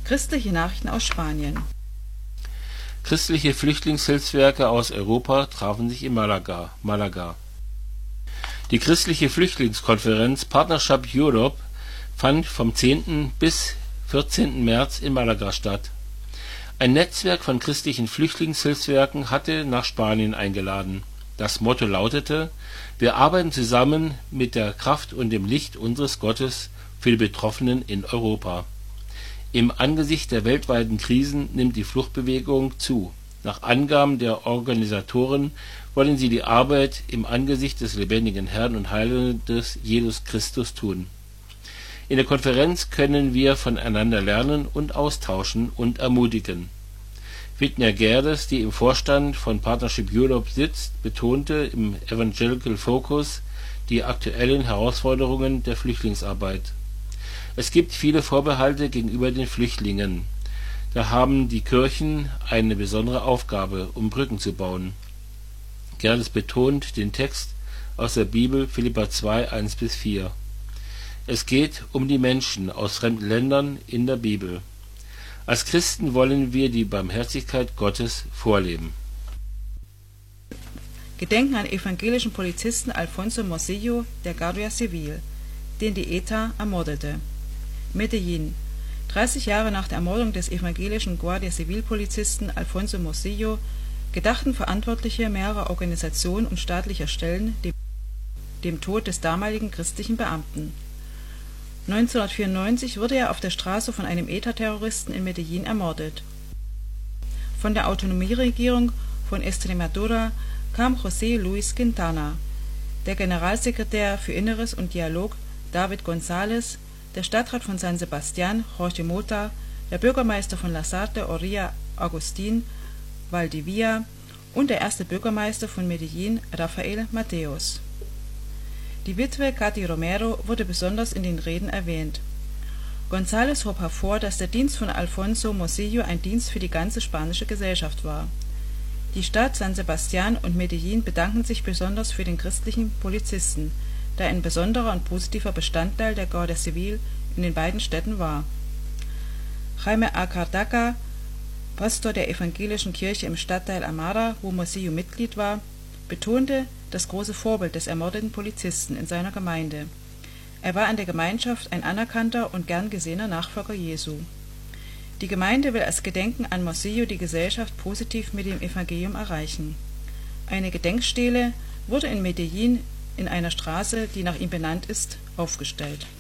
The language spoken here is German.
Christliche Nachrichten aus Spanien. Christliche Flüchtlingshilfswerke aus Europa trafen sich in Malaga. Die christliche Flüchtlingskonferenz Partnership Europe fand vom 10. bis 14. März in Malaga statt. Ein Netzwerk von christlichen Flüchtlingshilfswerken hatte nach Spanien eingeladen. Das Motto lautete: Wir arbeiten zusammen mit der Kraft und dem Licht unseres Gottes für die Betroffenen in Europa. Im Angesicht der weltweiten Krisen nimmt die Fluchtbewegung zu. Nach Angaben der Organisatoren wollen sie die Arbeit im Angesicht des lebendigen Herrn und Heilandes Jesus Christus tun. In der Konferenz können wir voneinander lernen und austauschen und ermutigen. Vidnia Gerdes, die im Vorstand von Partnership Europe sitzt, betonte im Evangelical Focus die aktuellen Herausforderungen der Flüchtlingsarbeit. Es gibt viele Vorbehalte gegenüber den Flüchtlingen. Da haben die Kirchen eine besondere Aufgabe, um Brücken zu bauen. Gerdes betont den Text aus der Bibel Philipper 2, 1-4. Es geht um die Menschen aus fremden Ländern in der Bibel. Als Christen wollen wir die Barmherzigkeit Gottes vorleben. Gedenken an evangelischen Polizisten Alfonso Morcillo der Guardia Civil, den die ETA ermordete. Medellín. 30 Jahre nach der Ermordung des evangelischen Guardia Civil Polizisten Alfonso Morcillo gedachten Verantwortliche mehrerer Organisationen und staatlicher Stellen dem Tod des damaligen christlichen Beamten. 1994 wurde er auf der Straße von einem ETA-Terroristen in Medellín ermordet. Von der Autonomieregierung von Extremadura kam José Luis Quintana, der Generalsekretär für Inneres und Dialog David González, der Stadtrat von San Sebastián Jorge Mota, der Bürgermeister von Lasarte Oria Agustín Valdivia und der erste Bürgermeister von Medellín Rafael Mateos. Die Witwe Katy Romero wurde besonders in den Reden erwähnt. González hob hervor, dass der Dienst von Alfonso Morcillo ein Dienst für die ganze spanische Gesellschaft war. Die Stadt San Sebastián und Medellín bedanken sich besonders für den christlichen Polizisten, der ein besonderer und positiver Bestandteil der Guardia Civil in den beiden Städten war. Jaime Acardaca, Pastor der evangelischen Kirche im Stadtteil Amara, wo Morcillo Mitglied war, betonte das große Vorbild des ermordeten Polizisten in seiner Gemeinde. Er war in der Gemeinschaft ein anerkannter und gern gesehener Nachfolger Jesu. Die Gemeinde will als Gedenken an Morcillo die Gesellschaft positiv mit dem Evangelium erreichen. Eine Gedenkstele wurde in Medellín in einer Straße, die nach ihm benannt ist, aufgestellt.